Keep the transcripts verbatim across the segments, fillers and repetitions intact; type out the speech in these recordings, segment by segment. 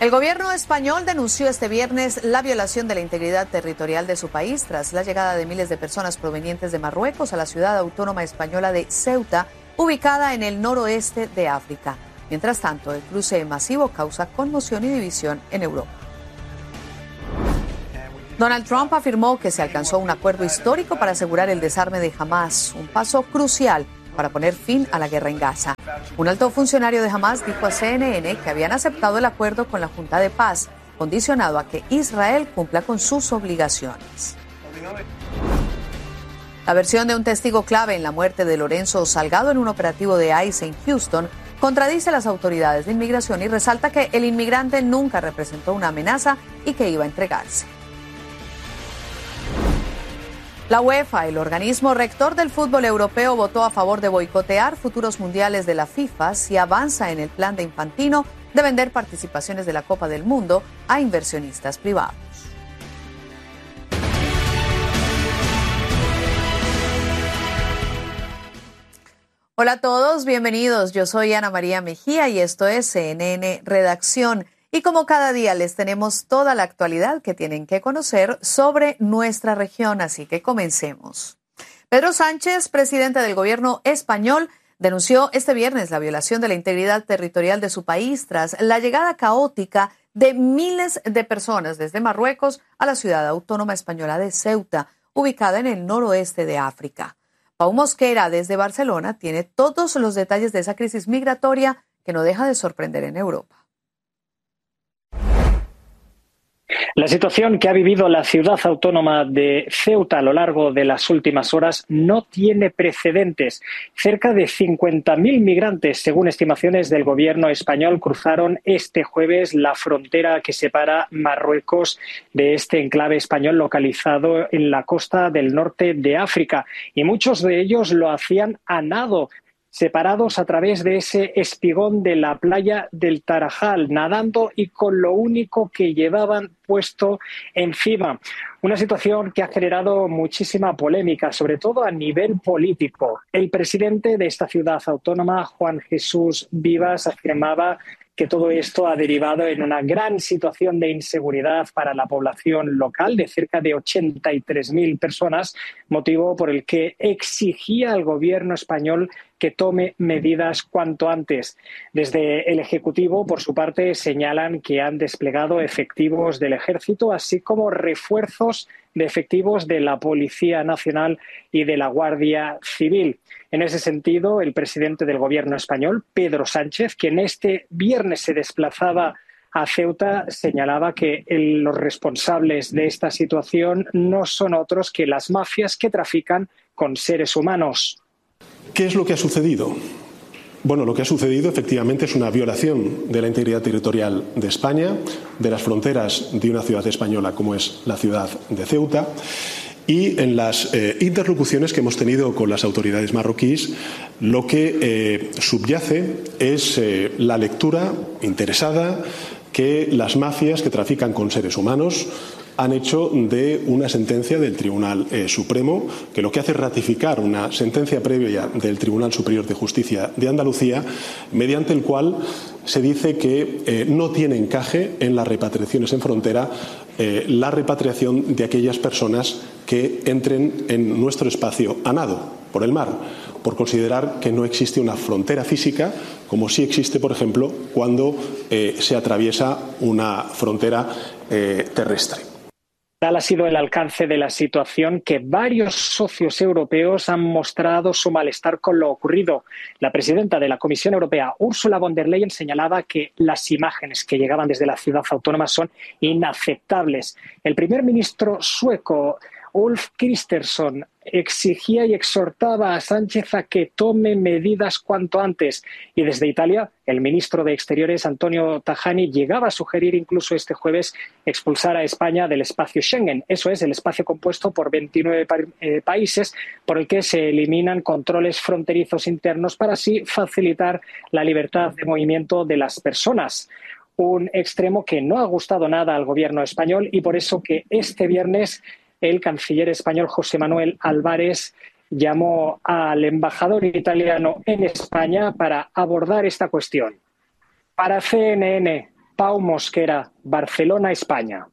El gobierno español denunció este viernes la violación de la integridad territorial de su país tras la llegada de miles de personas provenientes de Marruecos a la ciudad autónoma española de Ceuta, ubicada en el noroeste de África. Mientras tanto, el cruce masivo causa conmoción y división en Europa. Donald Trump afirmó que se alcanzó un acuerdo histórico para asegurar el desarme de Hamás, un paso crucial para poner fin a la guerra en Gaza. Un alto funcionario de Hamás dijo a C N N que habían aceptado el acuerdo con la Junta de Paz, condicionado a que Israel cumpla con sus obligaciones. La versión de un testigo clave en la muerte de Lorenzo Salgado en un operativo de ICE en Houston contradice a las autoridades de inmigración y resalta que el inmigrante nunca representó una amenaza y que iba a entregarse. La UEFA, el organismo rector del fútbol europeo, votó a favor de boicotear futuros mundiales de la FIFA si avanza en el plan de Infantino de vender participaciones de la Copa del Mundo a inversionistas privados. Hola a todos, bienvenidos. Yo soy Ana María Mejía y esto es C N N Redacción. Y como cada día les tenemos toda la actualidad que tienen que conocer sobre nuestra región, así que comencemos. Pedro Sánchez, presidente del gobierno español, denunció este viernes la violación de la integridad territorial de su país tras la llegada caótica de miles de personas desde Marruecos a la ciudad autónoma española de Ceuta, ubicada en el noroeste de África. Pau Mosquera, desde Barcelona, tiene todos los detalles de esa crisis migratoria que no deja de sorprender en Europa. La situación que ha vivido la ciudad autónoma de Ceuta a lo largo de las últimas horas no tiene precedentes. Cerca de cincuenta mil migrantes, según estimaciones del gobierno español, cruzaron este jueves la frontera que separa Marruecos de este enclave español localizado en la costa del norte de África. Y muchos de ellos lo hacían a nado, separados a través de ese espigón de la playa del Tarajal, nadando y con lo único que llevaban puesto encima. Una situación que ha generado muchísima polémica, sobre todo a nivel político. El presidente de esta ciudad autónoma, Juan Jesús Vivas, afirmaba que todo esto ha derivado en una gran situación de inseguridad para la población local de cerca de ochenta y tres mil personas, motivo por el que exigía al gobierno español que tome medidas cuanto antes. Desde el Ejecutivo, por su parte, señalan que han desplegado efectivos del Ejército, así como refuerzos de efectivos de la Policía Nacional y de la Guardia Civil. En ese sentido, el presidente del Gobierno español, Pedro Sánchez, quien este viernes se desplazaba a Ceuta, señalaba que el, los responsables de esta situación no son otros que las mafias que trafican con seres humanos. ¿Qué es lo que ha sucedido? Bueno, lo que ha sucedido efectivamente es una violación de la integridad territorial de España, de las fronteras de una ciudad española como es la ciudad de Ceuta. Y en las eh, interlocuciones que hemos tenido con las autoridades marroquíes, lo que eh, subyace es eh, la lectura interesada que las mafias que trafican con seres humanos han hecho de una sentencia del Tribunal eh, Supremo, que lo que hace es ratificar una sentencia previa del Tribunal Superior de Justicia de Andalucía, mediante el cual se dice que eh, no tiene encaje en las repatriaciones en frontera eh, la repatriación de aquellas personas que entren en nuestro espacio a nado por el mar, por considerar que no existe una frontera física, como sí existe, por ejemplo, cuando eh, se atraviesa una frontera eh, terrestre. Tal ha sido el alcance de la situación que varios socios europeos han mostrado su malestar con lo ocurrido. La presidenta de la Comisión Europea, Ursula von der Leyen, señalaba que las imágenes que llegaban desde la ciudad autónoma son inaceptables. El primer ministro sueco, Ulf Kristersson, exigía y exhortaba a Sánchez a que tome medidas cuanto antes. Y desde Italia, el ministro de Exteriores, Antonio Tajani, llegaba a sugerir incluso este jueves expulsar a España del espacio Schengen. Eso es, el espacio compuesto por veintinueve pa eh, países por el que se eliminan controles fronterizos internos para así facilitar la libertad de movimiento de las personas. Un extremo que no ha gustado nada al gobierno español y por eso que este viernes el canciller español José Manuel Álvarez llamó al embajador italiano en España para abordar esta cuestión. Para C N N, Pau Mosquera, Barcelona, España.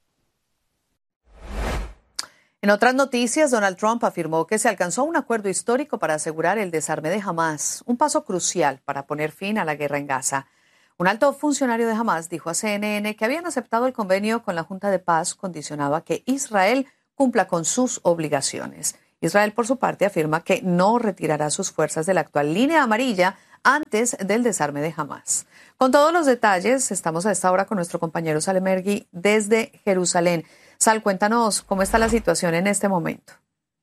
En otras noticias, Donald Trump afirmó que se alcanzó un acuerdo histórico para asegurar el desarme de Hamás, un paso crucial para poner fin a la guerra en Gaza. Un alto funcionario de Hamás dijo a C N N que habían aceptado el convenio con la Junta de Paz, condicionado a que Israel cumpla con sus obligaciones. Israel, por su parte, afirma que no retirará sus fuerzas de la actual línea amarilla antes del desarme de Hamás. Con todos los detalles, estamos a esta hora con nuestro compañero Sal Mergui desde Jerusalén. Sal, cuéntanos cómo está la situación en este momento.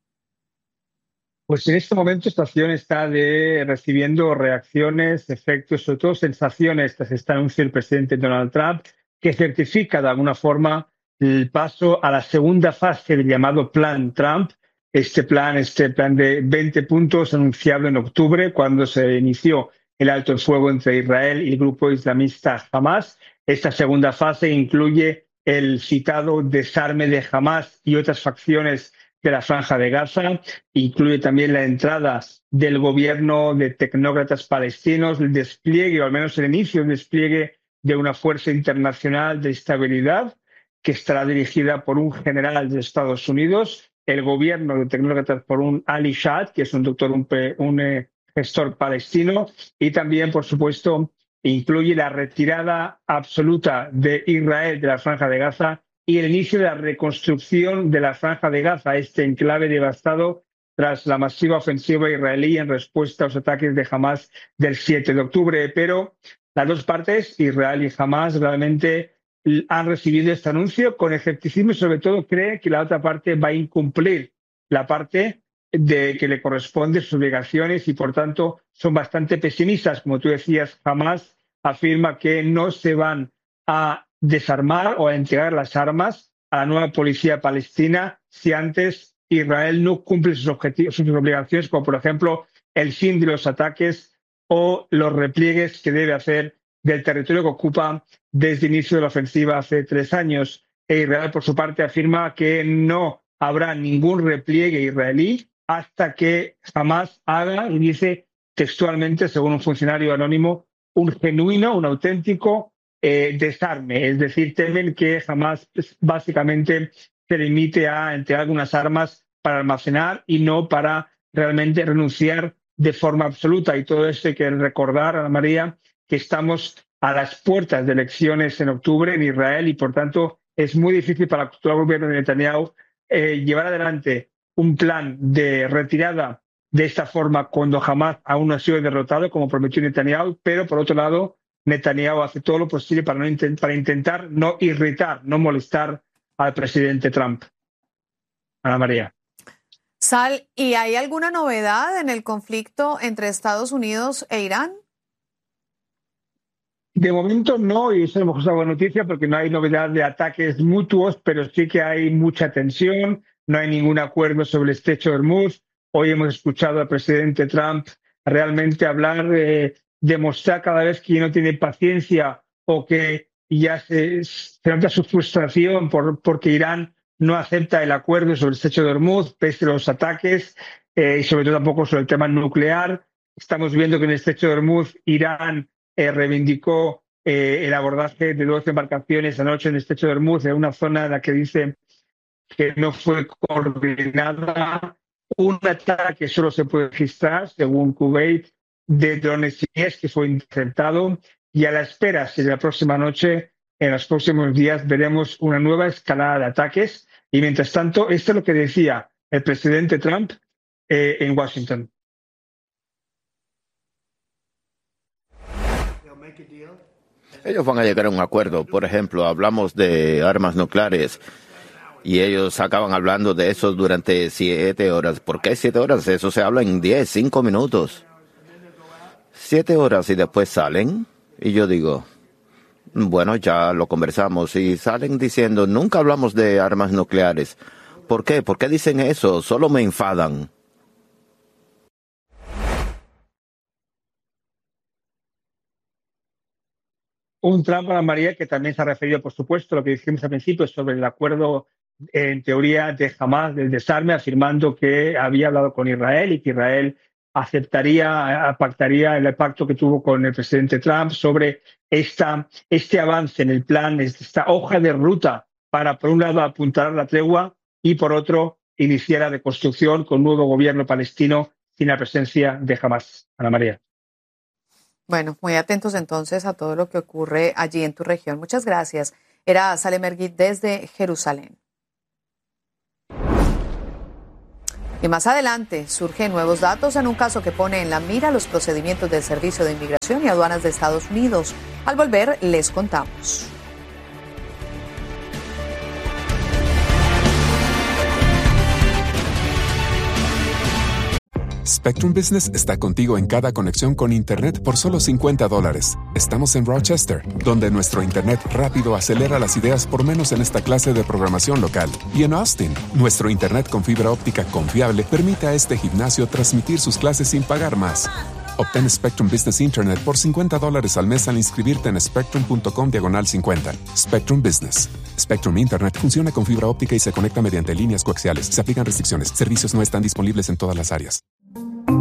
Pues en este momento esta acción está de, recibiendo reacciones, efectos, sobre todo sensaciones tras este anuncio del presidente Donald Trump, que certifica de alguna forma el paso a la segunda fase del llamado Plan Trump. Este plan, este plan de veinte puntos anunciado en octubre, cuando se inició el alto el fuego entre Israel y el grupo islamista Hamás. Esta segunda fase incluye el citado desarme de Hamás y otras facciones de la Franja de Gaza, incluye también la entrada del gobierno de tecnócratas palestinos, el despliegue, o al menos el inicio del despliegue de una fuerza internacional de estabilidad que estará dirigida por un general de Estados Unidos, el gobierno de tecnócratas por un Ali Shad, que es un doctor, un, un eh, gestor palestino, y también, por supuesto, incluye la retirada absoluta de Israel de la Franja de Gaza y el inicio de la reconstrucción de la Franja de Gaza, este enclave devastado tras la masiva ofensiva israelí en respuesta a los ataques de Hamás del siete de octubre. Pero las dos partes, Israel y Hamás, realmente han recibido este anuncio con escepticismo y sobre todo cree que la otra parte va a incumplir la parte de que le corresponde sus obligaciones y por tanto son bastante pesimistas. Como tú decías, Hamás afirma que no se van a desarmar o a entregar las armas a la nueva policía palestina si antes Israel no cumple sus objetivos, sus obligaciones, como por ejemplo el fin de los ataques o los repliegues que debe hacer del territorio que ocupa desde el inicio de la ofensiva hace tres años. E Israel, por su parte, afirma que no habrá ningún repliegue israelí hasta que jamás haga, y dice textualmente, según un funcionario anónimo, un genuino, un auténtico eh, desarme. Es decir, temen que jamás básicamente se limite a entregar algunas armas para almacenar y no para realmente renunciar de forma absoluta. Y todo esto hay que recordar, Ana María, que estamos a las puertas de elecciones en octubre en Israel y, por tanto, es muy difícil para el actual gobierno de Netanyahu eh, llevar adelante un plan de retirada de esta forma cuando jamás aún no ha sido derrotado, como prometió Netanyahu, pero, por otro lado, Netanyahu hace todo lo posible para, no intent- para intentar no irritar, no molestar al presidente Trump. Ana María. Sal, ¿y hay alguna novedad en el conflicto entre Estados Unidos e Irán? De momento no, y eso a lo mejor es una buena noticia porque no hay novedad de ataques mutuos, pero sí que hay mucha tensión, no hay ningún acuerdo sobre el estrecho de Hormuz. Hoy hemos escuchado al presidente Trump realmente hablar, eh, demostrar cada vez que no tiene paciencia o que ya se, se nota su frustración por, porque Irán no acepta el acuerdo sobre el estrecho de Hormuz, pese a los ataques, eh, y sobre todo tampoco sobre el tema nuclear. Estamos viendo que en el estrecho de Hormuz Irán Eh, reivindicó eh, el abordaje de dos embarcaciones anoche en el estrecho de Hormuz, en una zona en la que dice que no fue coordinada. Un ataque que solo se puede registrar, según Kuwait, de drones iraníes que fue interceptado. Y a la espera, si la próxima noche, en los próximos días, veremos una nueva escalada de ataques. Y mientras tanto, esto es lo que decía el presidente Trump eh, en Washington. Ellos van a llegar a un acuerdo. Por ejemplo, hablamos de armas nucleares y ellos acaban hablando de eso durante siete horas. ¿Por qué siete horas? Eso se habla en diez, cinco minutos. Siete horas y después salen y yo digo, bueno, ya lo conversamos y salen diciendo, nunca hablamos de armas nucleares. ¿Por qué? ¿Por qué dicen eso? Solo me enfadan. Un Trump, Ana María, que también se ha referido, por supuesto, a lo que dijimos al principio sobre el acuerdo, en teoría, de Hamás, del desarme, afirmando que había hablado con Israel y que Israel aceptaría, pactaría el pacto que tuvo con el presidente Trump sobre esta, este avance en el plan, esta hoja de ruta para, por un lado, apuntar la tregua y, por otro, iniciar la reconstrucción con un nuevo gobierno palestino sin la presencia de Hamás. Ana María. Bueno, muy atentos entonces a todo lo que ocurre allí en tu región. Muchas gracias. Era Salem Ergit desde Jerusalén. Y más adelante surgen nuevos datos en un caso que pone en la mira los procedimientos del Servicio de Inmigración y Aduanas de Estados Unidos. Al volver, les contamos. Spectrum Business está contigo en cada conexión con Internet por solo cincuenta dólares. Estamos en Rochester, donde nuestro Internet rápido acelera las ideas por menos en esta clase de programación local. Y en Austin, nuestro Internet con fibra óptica confiable permite a este gimnasio transmitir sus clases sin pagar más. Obtén Spectrum Business Internet por cincuenta dólares al mes al inscribirte en spectrum.com diagonal cincuenta. Spectrum Business. Spectrum Internet funciona con fibra óptica y se conecta mediante líneas coaxiales. Se aplican restricciones. Servicios no están disponibles en todas las áreas.